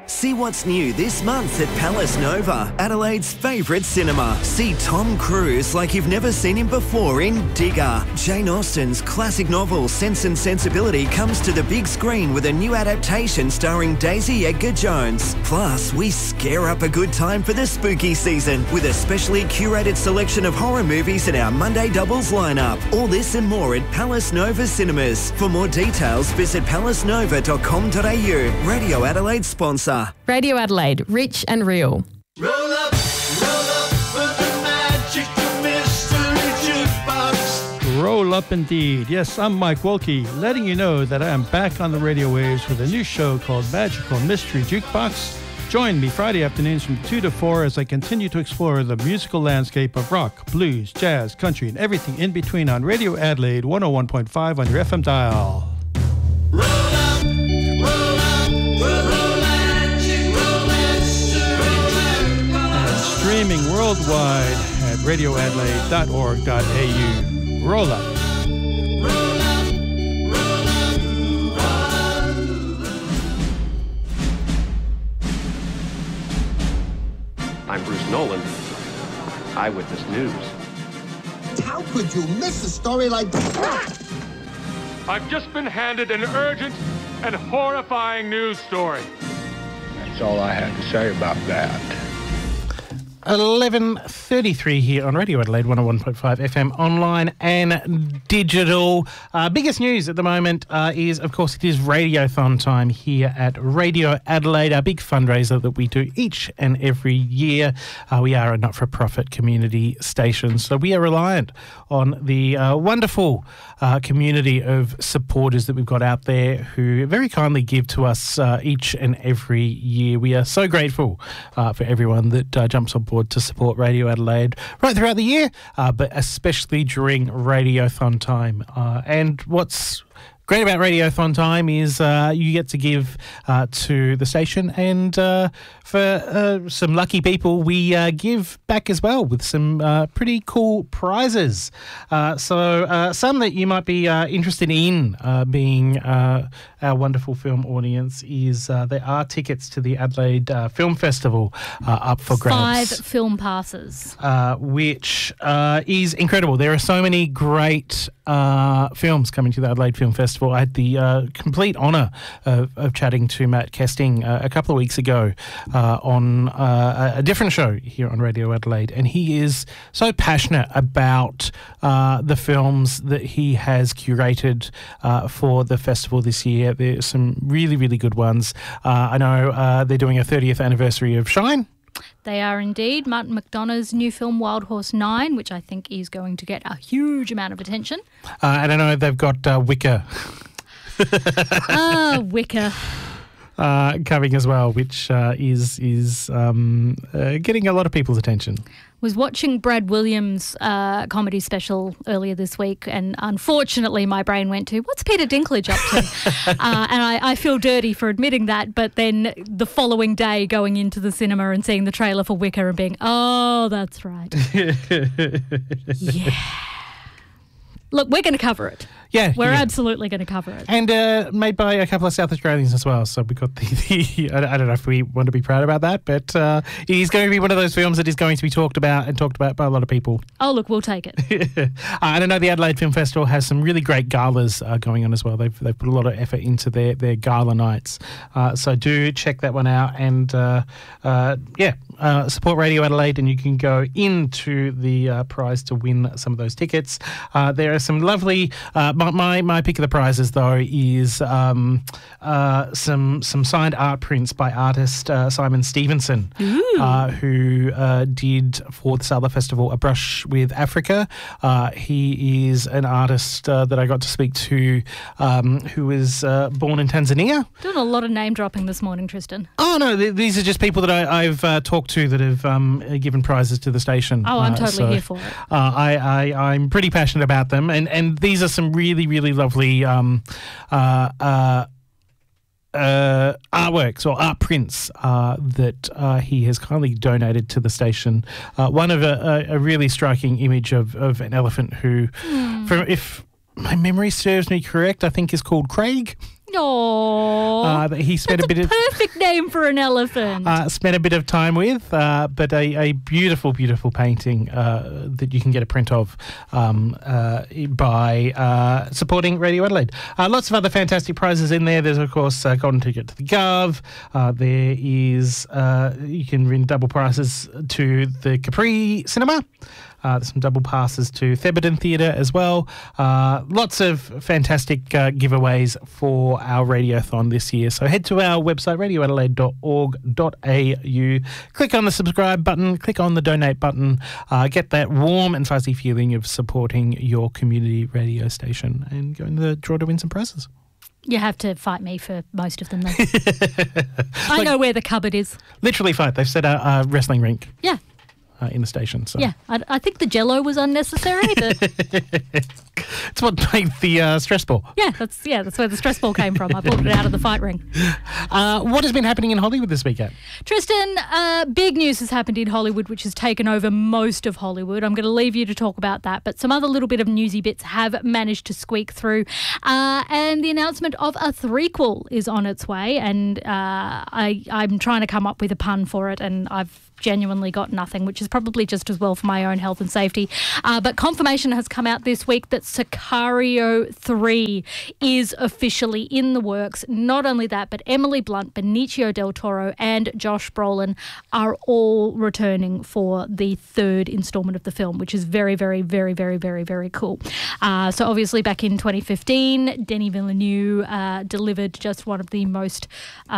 See what's new this month at Palace Nova, Adelaide's favourite cinema. See Tom Cruise like you've never seen him before in Digger. Jane Austen's classic novel Sense and Sensibility comes to the big screen with a new adaptation starring Daisy Edgar Jones. Plus, we scare up a good time for the spooky season with a specially curated selection of horror movies in our Monday Doubles lineup. All this and more at Palace Nova Cinemas. For more details, visit palacenova.com.au. Radio Adelaide sponsor. Radio Adelaide, rich and real. Roll up with the magic mystery jukebox. Roll up indeed. Yes, I'm Mike Wilkie, letting you know that I am back on the radio waves with a new show called Magical Mystery Jukebox. Join me Friday afternoons from 2 to 4 as I continue to explore the musical landscape of rock, blues, jazz, country, and everything in between on Radio Adelaide 101.5 on your FM dial. Roll up, Streaming worldwide at radioadelaide.org.au. Roll up. I'm Bruce Nolan, Eyewitness News. How could you miss a story like that? I've just been handed an urgent and horrifying news story. That's all I had to say about that. 11:33 here on Radio Adelaide 101.5 FM, online and digital. Biggest news at the moment is, of course, it is Radiothon time here at Radio Adelaide, our big fundraiser that we do each and every year. We are a not-for-profit community station, so we are reliant on the wonderful community of supporters that we've got out there who very kindly give to us each and every year. We are so grateful for everyone that jumps on board to support Radio Adelaide right throughout the year, but especially during Radiothon time. And what's great about Radiothon time is you get to give to the station, and for some lucky people, we give back as well with some pretty cool prizes. So some that you might be interested in, being our wonderful film audience, is there are tickets to the Adelaide Film Festival up for grabs. 5 film passes. Which is incredible. There are so many great films coming to the Adelaide Film Festival. I had the complete honour of chatting to Matt Kesting a couple of weeks ago on a different show here on Radio Adelaide, and he is so passionate about the films that he has curated for the festival this year. There's some really, really good ones. I know they're doing a 30th anniversary of Shine. They are indeed. Martin McDonagh's new film, Wild Horse 9, which I think is going to get a huge amount of attention. And I know they've got Wicker. Wicker. Coming as well, which is getting a lot of people's attention. Was watching Brad Williams' comedy special earlier this week, and unfortunately my brain went to, what's Peter Dinklage up to? And I feel dirty for admitting that, but then the following day going into the cinema and seeing the trailer for Wicker and being, oh, that's right. Yeah. Look, we're going to cover it. Yeah. We're absolutely going to cover it. And made by a couple of South Australians as well. So we got the I don't know if we want to be proud about that, but it is going to be one of those films that is going to be talked about by a lot of people. Oh, look, we'll take it. And I know the Adelaide Film Festival has some really great galas going on as well. They've put a lot of effort into their gala nights. So do check that one out, and support Radio Adelaide, and you can go into the prize to win some of those tickets. There are some lovely my pick of the prizes though is some signed art prints by artist Simon Stevenson, who did for the Sala Festival A Brush with Africa. He is an artist that I got to speak to, who was born in Tanzania. Doing a lot of name dropping this morning, Tristan. Oh no, these are just people that I've talked to that have given prizes to the station. Oh, I'm totally here for it. I'm pretty passionate about them, and these are some really, really lovely artworks or art prints that he has kindly donated to the station. One of a really striking image of an elephant who, if my memory serves me correct, I think is called Craig. Oh, he spent a bit of perfect name for an elephant. spent a bit of time with, but a beautiful, beautiful painting that you can get a print of by supporting Radio Adelaide. Lots of other fantastic prizes in there. There's, of course, golden ticket to the Gov. There is, you can win double prices to the Capri Cinema. There's some double passes to Thebarton Theatre as well. Lots of fantastic giveaways for our Radiothon this year. So head to our website, radioadelaide.org.au. Click on the subscribe button, click on the donate button, get that warm and fuzzy feeling of supporting your community radio station and go in the draw to win some prizes. You have to fight me for most of them, though. I know where the cupboard is. Literally fight. They've set a wrestling rink. Yeah. In the station. So. Yeah, I think the Jello was unnecessary, but it's what made the stress ball. Yeah, that's where the stress ball came from. I pulled it out of the fight ring. What has been happening in Hollywood this weekend? Tristan, big news has happened in Hollywood, which has taken over most of Hollywood. I'm going to leave you to talk about that, but some other little bit of newsy bits have managed to squeak through, and the announcement of a threequel is on its way, and I'm trying to come up with a pun for it, and I've genuinely got nothing, which is probably just as well for my own health and safety. But confirmation has come out this week that Sicario 3 is officially in the works. Not only that, but Emily Blunt, Benicio del Toro and Josh Brolin are all returning for the third installment of the film, which is very, very, very, very, very, very cool. So obviously back in 2015, Denis Villeneuve delivered just one of the most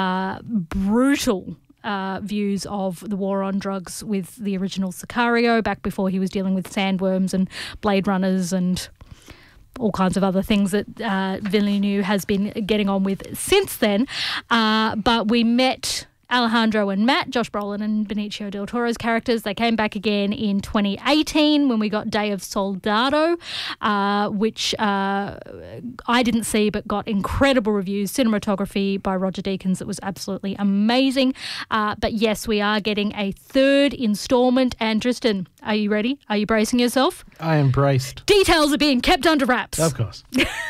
brutal views of the war on drugs with the original Sicario, back before he was dealing with sandworms and Blade Runners and all kinds of other things that Villeneuve has been getting on with since then. But we met Alejandro and Matt, Josh Brolin and Benicio del Toro's characters. They came back again in 2018 when we got Day of Soldado, which I didn't see but got incredible reviews. Cinematography by Roger Deakins that was absolutely amazing. But yes, we are getting a third installment. And Tristan, are you ready? Are you bracing yourself? I am braced. Details are being kept under wraps. Of course.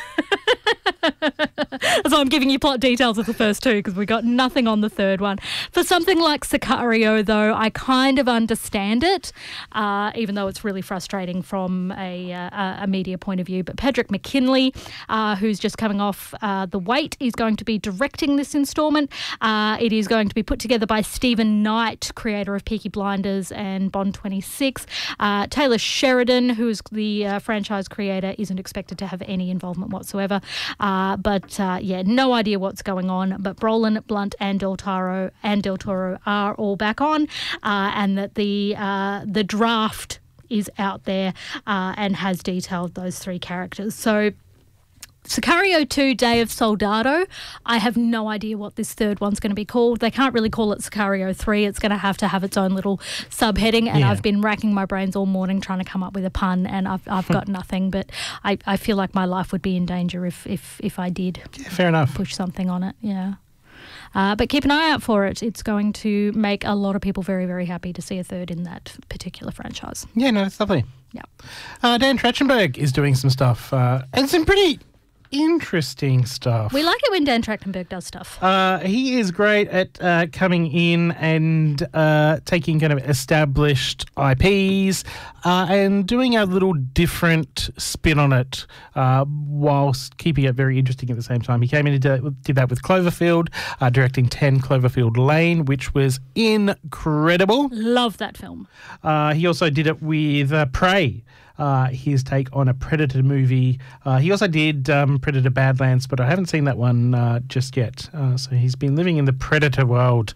So I'm giving you plot details of the first two because we got nothing on the third one. For something like Sicario, though, I kind of understand it, even though it's really frustrating from a media point of view. But Patrick McKinley, who's just coming off The Wait, is going to be directing this instalment. It is going to be put together by Stephen Knight, creator of Peaky Blinders and Bond 26. Taylor Sheridan, who is the franchise creator, isn't expected to have any involvement whatsoever. But no idea what's going on. But Brolin, Blunt and Del Toro are all back on, and that the draft is out there and has detailed those three characters. So Sicario 2, Day of Soldado, I have no idea what this third one's going to be called. They can't really call it Sicario 3. It's going to have its own little subheading, and I've been racking my brains all morning trying to come up with a pun, and I've got nothing, but I feel like my life would be in danger if I did fair enough. Push something on it, yeah. But keep an eye out for it. It's going to make a lot of people very, very happy to see a third in that particular franchise. Yeah, no, it's lovely. Yeah. Dan Trachtenberg is doing some stuff, and some pretty interesting stuff. We like it when Dan Trachtenberg does stuff. He is great at coming in and taking kind of established IPs and doing a little different spin on it whilst keeping it very interesting at the same time. He came in and did that with Cloverfield, directing 10 Cloverfield Lane, which was incredible. Love that film. He also did it with Prey. His take on a Predator movie. He also did Predator Badlands, but I haven't seen that one just yet. So he's been living in the Predator world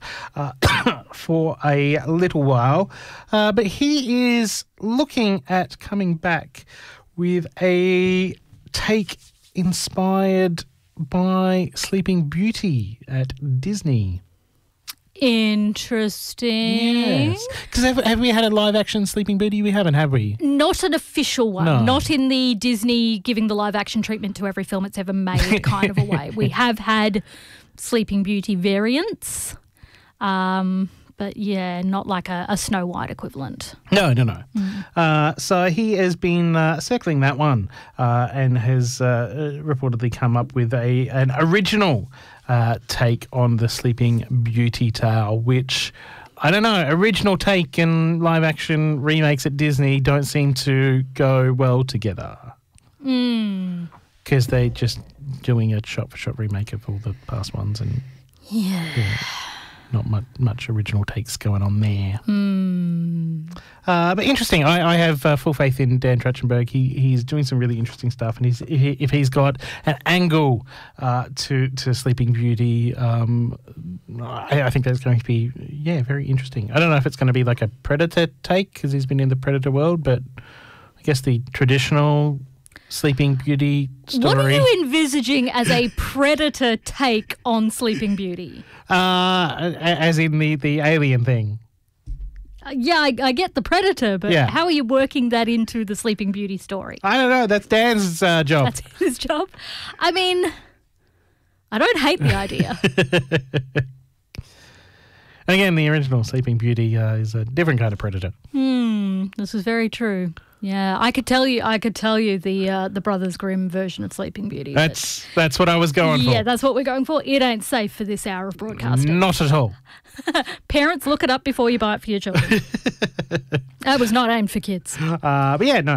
for a little while. But he is looking at coming back with a take inspired by Sleeping Beauty at Disney. Interesting. Yes. Because have we had a live-action Sleeping Beauty? We haven't, have we? Not an official one. No. Not in the Disney giving the live-action treatment to every film it's ever made kind of a way. We have had Sleeping Beauty variants. But yeah, not like a Snow White equivalent. No. So he has been circling that one and has reportedly come up with an original take on the Sleeping Beauty tale, which, I don't know, original take and live action remakes at Disney don't seem to go well together. Because they're just doing a shot-for-shot remake of all the past ones and not much original takes going on there. But interesting. I have full faith in Dan Trachtenberg. He's doing some really interesting stuff, and if he's got an angle to Sleeping Beauty, I think that's going to be very interesting. I don't know if it's going to be like a Predator take because he's been in the Predator world, but I guess the traditional Sleeping Beauty story. What are you envisaging as a Predator take on Sleeping Beauty? As in the alien thing. I get the Predator, but how are you working that into the Sleeping Beauty story? I don't know. That's Dan's job. That's his job. I mean, I don't hate the idea. And again, the original Sleeping Beauty is a different kind of predator. This is very true. Yeah, I could tell you the Brothers Grimm version of Sleeping Beauty. That's what I was going for. Yeah, that's what we're going for. It ain't safe for this hour of broadcasting. Not at all. Parents, look it up before you buy it for your children. That was not aimed for kids. I'm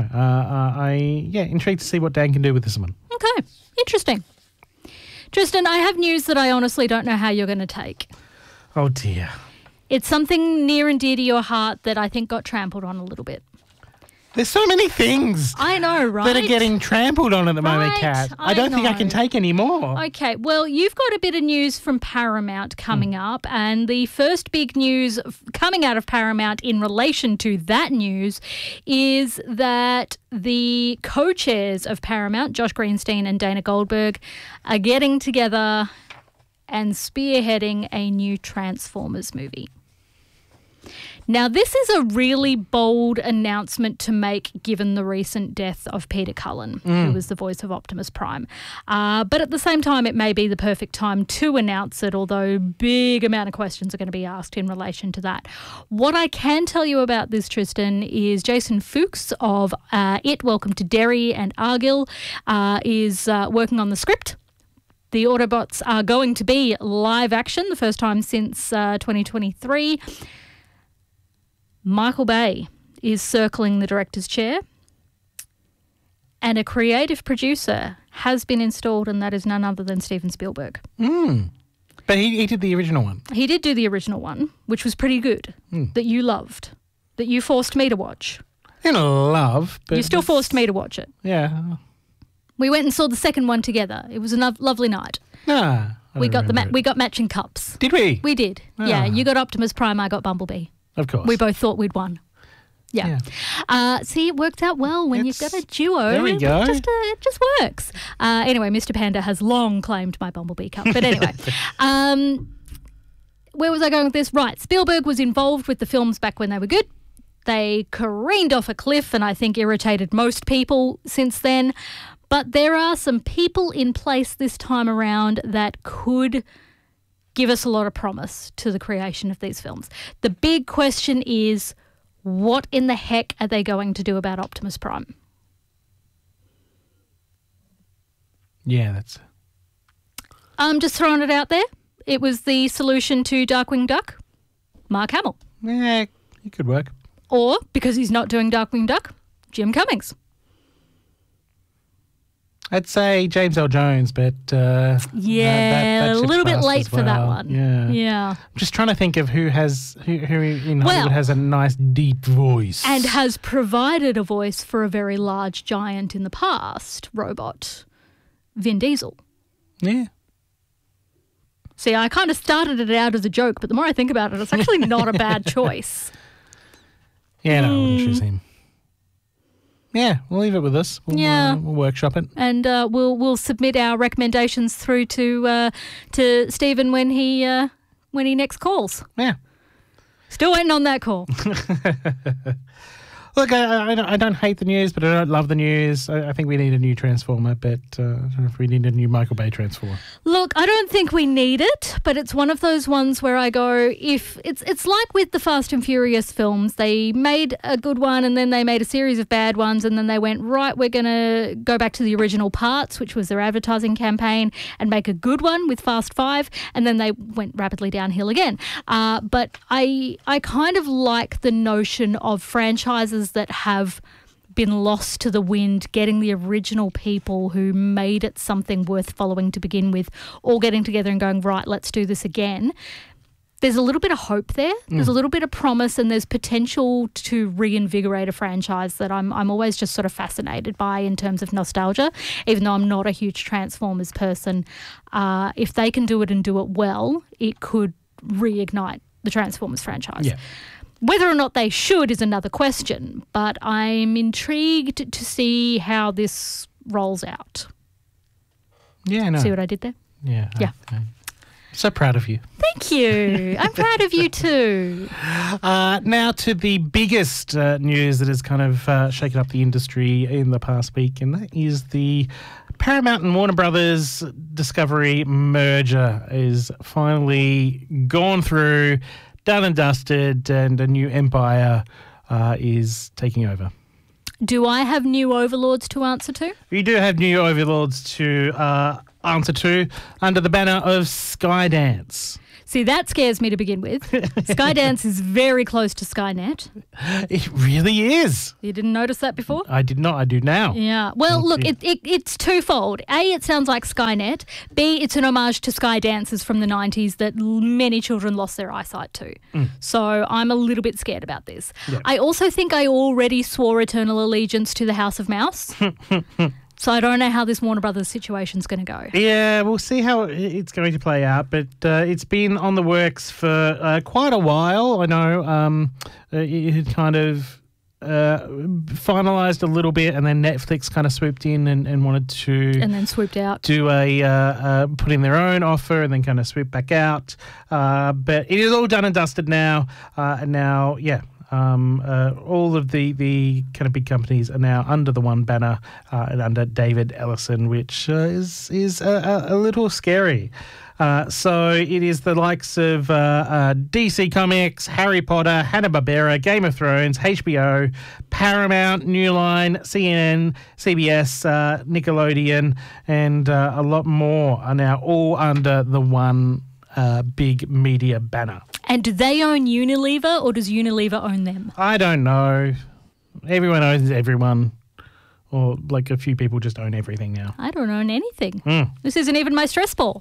intrigued to see what Dan can do with this one. Okay, interesting. Tristan, I have news that I honestly don't know how you're going to take. Oh dear. It's something near and dear to your heart that I think got trampled on a little bit. There's so many things. I know, right? That are getting trampled on at the moment, Right, Kat. I I don't think I know. can take any more. Okay, well, you've got a bit of news from Paramount coming up, and the first big news coming out of Paramount in relation to that news is that the co-chairs of Paramount, Josh Greenstein and Dana Goldberg, are getting together and spearheading a new Transformers movie. Now, this is a really bold announcement to make given the recent death of Peter Cullen, who was the voice of Optimus Prime. But at the same time, it may be the perfect time to announce it, although big amount of questions are going to be asked in relation to that. What I can tell you about this, Tristan, is Jason Fuchs of It, Welcome to Derry and Argyll is working on the script. The Autobots are going to be live action, the first time since 2023. Michael Bay is circling the director's chair, and a creative producer has been installed, and that is none other than Steven Spielberg. But he did the original one. He did do the original one, which was pretty good, that you loved, that you forced me to watch. In love, but You still forced me to watch it. Yeah. We went and saw the second one together. It was a lovely night. We got we got matching cups. Did we? We did. Ah. Yeah, you got Optimus Prime, I got Bumblebee. Of course. We both thought we'd won. Yeah. See, it worked out well when you've got a duo. There we go. It just works. Anyway, Mr. Panda has long claimed my Bumblebee cup. But anyway, where was I going with this? Right, Spielberg was involved with the films back when they were good. They careened off a cliff and I think irritated most people since then. But there are some people in place this time around that could give us a lot of promise to the creation of these films. The big question is, what in the heck are they going to do about Optimus Prime? Yeah, that's... I'm just throwing it out there. It was the solution to Darkwing Duck, Mark Hamill. Yeah, it could work. Or, because he's not doing Darkwing Duck, Jim Cummings. I'd say James L. Jones, but... Yeah, that a little bit ship's late passed for as that well. one. Yeah. I'm just trying to think of who in Hollywood has a nice deep voice. And has provided a voice for a very large giant in the past, robot, Vin Diesel. Yeah. See, I kind of started it out as a joke, but the more I think about it, it's actually not a bad choice. Yeah, no, I wouldn't choose him. Yeah, we'll leave it with us. We'll workshop it. And we'll submit our recommendations through to Stephen when he next calls. Yeah. Still waiting on that call. Look, I don't hate the news, but I don't love the news. I think we need a new Transformer, but I don't know if we need a new Michael Bay Transformer. Look, I don't think we need it, but it's one of those ones where I go, if it's like with the Fast and Furious films, they made a good one and then they made a series of bad ones and then they went, right, we're going to go back to the original parts, which was their advertising campaign, and make a good one with Fast 5, and then they went rapidly downhill again. But I kind of like the notion of franchises that have been lost to the wind, getting the original people who made it something worth following to begin with, all getting together and going, right, let's do this again. There's a little bit of hope there. There's a little bit of promise, and there's potential to reinvigorate a franchise that I'm always just sort of fascinated by in terms of nostalgia, even though I'm not a huge Transformers person. If they can do it and do it well, it could reignite the Transformers franchise. Yeah. Whether or not they should is another question, but I'm intrigued to see how this rolls out. Yeah, no. See what I did there? Yeah. Yeah. I'm so proud of you. Thank you. I'm proud of you too. Now to the biggest news that has kind of shaken up the industry in the past week, and that is the Paramount and Warner Brothers Discovery merger is finally gone through, done and dusted, and a new empire is taking over. Do I have new overlords to answer to? You do have new overlords to answer to under the banner of Skydance. See, that scares me to begin with. Skydance is very close to Skynet. It really is. You didn't notice that before? I did not. I do now. Yeah. Well, look, it's twofold. A, it sounds like Skynet. B, it's an homage to Sky Dancers from the 90s that many children lost their eyesight to. So I'm a little bit scared about this. Yep. I also think I already swore eternal allegiance to the House of Mouse. So I don't know how this Warner Brothers situation's going to go. Yeah, we'll see how it's going to play out, but it's been on the works for quite a while. I know it had kind of finalised a little bit, and then Netflix kind of swooped in and wanted to... And then swooped out. Do put in their own offer and then kind of swoop back out. But it is all done and dusted now. And now, yeah... all of the kind of big companies are now under the one banner and under David Ellison, which is a little scary. So it is the likes of DC Comics, Harry Potter, Hanna-Barbera, Game of Thrones, HBO, Paramount, New Line, CNN, CBS, Nickelodeon, and a lot more are now all under the one big media banner. And do they own Unilever, or does Unilever own them? I don't know. Everyone owns everyone. Or like a few people just own everything now. I don't own anything. This isn't even my stress ball.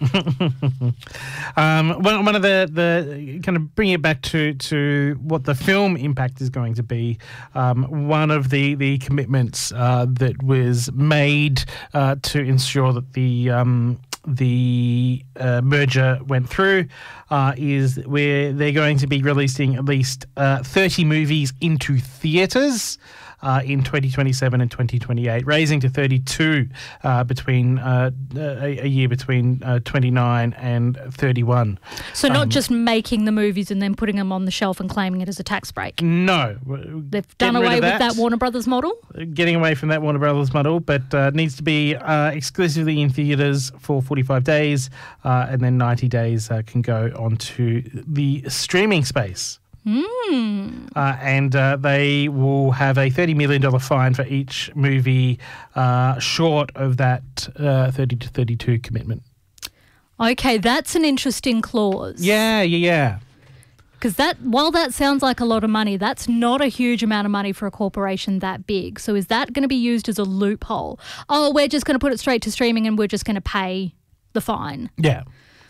One of the kind of bringing it back to what the film impact is going to be, one of the commitments that was made to ensure that the merger went through is where they're going to be releasing at least 30 movies into theatres in 2027 and 2028, raising to 32 between a year between 29 and 31. So not just making the movies and then putting them on the shelf and claiming it as a tax break. No. They've done away with that Warner Brothers model? Getting away from that Warner Brothers model, but needs to be exclusively in theatres for 45 days, and then 90 days can go onto the streaming space. And they will have a $30 million fine for each movie short of that 30 to 32 commitment. Okay, that's an interesting clause. Yeah. Because while that sounds like a lot of money, that's not a huge amount of money for a corporation that big. So is that going to be used as a loophole? Oh, we're just going to put it straight to streaming and we're just going to pay the fine. Yeah.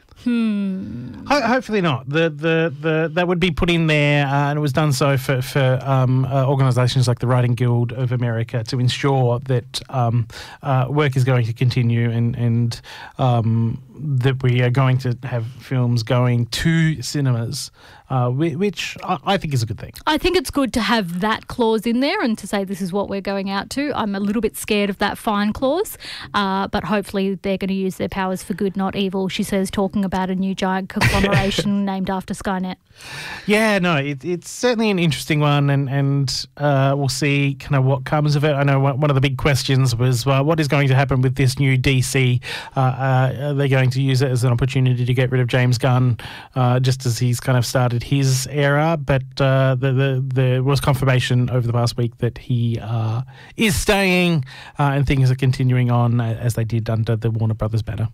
Hopefully not. The that would be put in there, and it was done so for organisations like the Writing Guild of America to ensure that work is going to continue and that we are going to have films going to cinemas, which I think is a good thing. I think it's good to have that clause in there and to say this is what we're going out to. I'm a little bit scared of that fine clause, but hopefully they're going to use their powers for good, not evil. She says, talking talking about a new giant conglomeration named after Skynet. Yeah, no, it's certainly an interesting one, and we'll see kind of what comes of it. I know one of the big questions was what is going to happen with this new DC? Are they going to use it as an opportunity to get rid of James Gunn just as he's kind of started his era? But there was confirmation over the past week that he is staying and things are continuing on as they did under the Warner Brothers banner.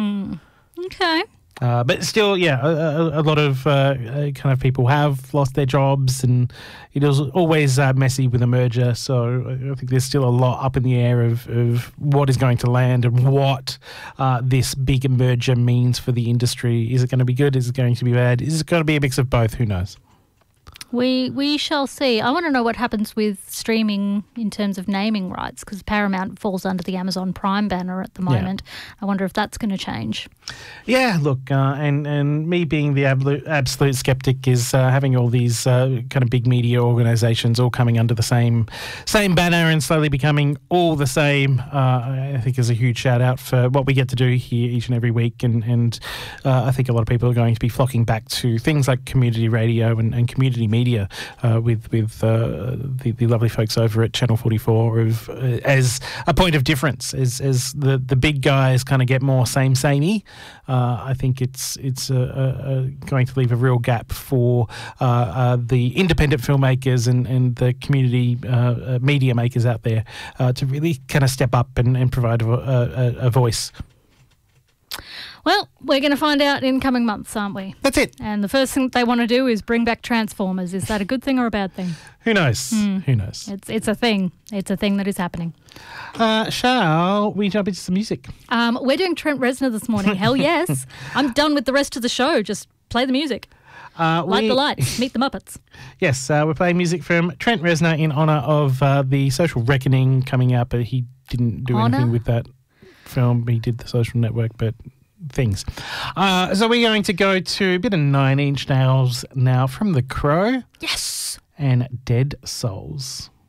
Okay. But still, yeah, a lot of kind of people have lost their jobs, and it was always messy with a merger. So I think there's still a lot up in the air of what is going to land and what this big merger means for the industry. Is it going to be good? Is it going to be bad? Is it going to be a mix of both? Who knows? We shall see. I want to know what happens with streaming in terms of naming rights, because Paramount falls under the Amazon Prime banner at the moment. Yeah. I wonder if that's going to change. Yeah, look, and me being the absolute skeptic is having all these kind of big media organisations all coming under the same banner and slowly becoming all the same. I think is a huge shout out for what we get to do here each and every week, and I think a lot of people are going to be flocking back to things like community radio and community media with the lovely folks over at Channel 44 as a point of difference, as the big guys kind of get more samey. I think it's going to leave a real gap for the independent filmmakers and the community media makers out there to really kind of step up and provide a voice. Well, we're going to find out in coming months, aren't we? That's it. And the first thing they want to do is bring back Transformers. Is that a good thing or a bad thing? Who knows? Who knows? It's a thing. It's a thing that is happening. Shall we jump into some music? We're doing Trent Reznor this morning. Hell yes. I'm done with the rest of the show. Just play the music. Light the lights. Meet the Muppets. Yes, we're playing music from Trent Reznor in honour of the Social Reckoning coming up. He didn't do anything with that film. He did the Social Network, but things. So we're going to go to a bit of 9 Inch Nails now from The Crow. Yes. And Dead Souls.